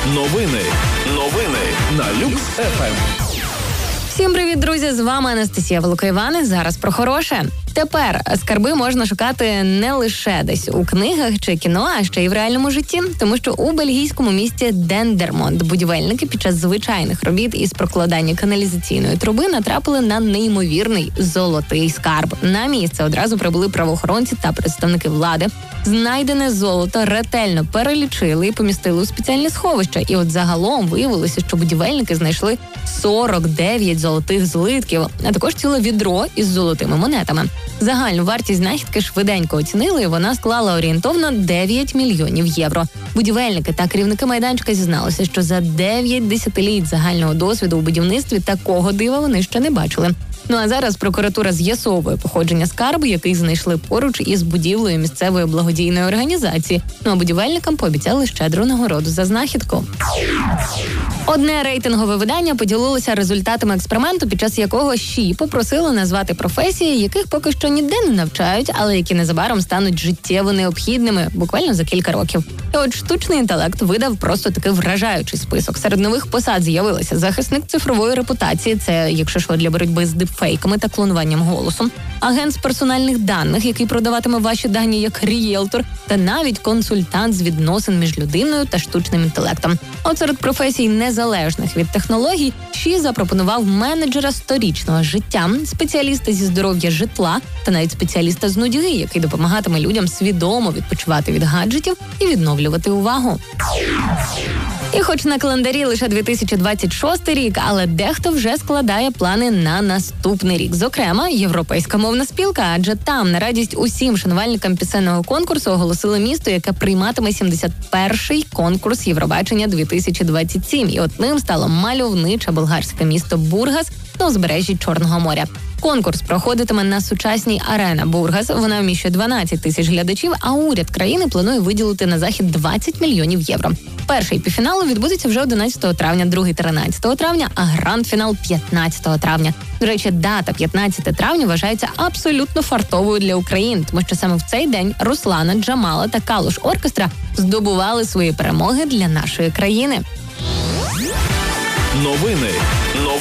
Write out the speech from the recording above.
Новини на Люкс ФМ. Всім привіт, друзі! З вами Анастасія Великоївани. Зараз про хороше. Тепер скарби можна шукати не лише десь у книгах чи кіно, а ще й в реальному житті. Тому що у бельгійському місті Дендермонт будівельники під час звичайних робіт із прокладання каналізаційної труби натрапили на неймовірний золотий скарб. На місце одразу прибули правоохоронці та представники влади. Знайдене золото ретельно перелічили і помістили у спеціальні сховища. І от загалом виявилося, що будівельники знайшли 49 золотих злитків, а також ціле відро із золотими монетами. Загальну вартість знахідки швиденько оцінили, і вона склала орієнтовно 9 мільйонів євро. Будівельники та керівники майданчика зізналися, що за 9 десятиліть загального досвіду у будівництві такого дива вони ще не бачили. Ну а зараз прокуратура з'ясовує походження скарбу, який знайшли поруч із будівлею місцевої благодійної організації. Ну а будівельникам пообіцяли щедру нагороду за знахідку. Одне рейтингове видання поділилося результатами експерименту, під час якого ЩІ попросили назвати професії, яких поки що ніде не навчають, але які незабаром стануть життєво необхідними, буквально за кілька років. І от штучний інтелект видав просто такий вражаючий список. Серед нових посад з'явилися захисник цифрової репутації, це, якщо що, для боротьби з дипфейками та клонуванням голосу, агент з персональних даних, який продаватиме ваші дані як рієлтор, та навіть консультант з відносин між людиною та штучним інтелектом. От серед професій незалежних від технологій ЩІ запропонував менеджера сторічного життя, спеціаліста зі здоров'я житла та навіть спеціаліста з нудьги, який допомагатиме людям свідомо відпочивати від гаджетів і відновлювати увагу. І хоч на календарі лише 2026 рік, але дехто вже складає плани на наступний рік. Зокрема, Європейська мовна спілка, адже там на радість усім шанувальникам пісенного конкурсу оголосили місто, яке прийматиме 71-й конкурс Євробачення 2027. І от ним стало мальовниче болгарське місто Бургас на узбережжі Чорного моря. Конкурс проходитиме на сучасній Арена Бургас. Вона вміщує 12 тисяч глядачів, а уряд країни планує виділити на захід 20 мільйонів євро. Перший півфінал відбудеться вже 11 травня, другий 13 травня, а гранд-фінал 15 травня. До речі, дата 15 травня вважається абсолютно фартовою для України, тому що саме в цей день Руслана, Джамала та Калуш Оркестра здобували свої перемоги для нашої країни. Новини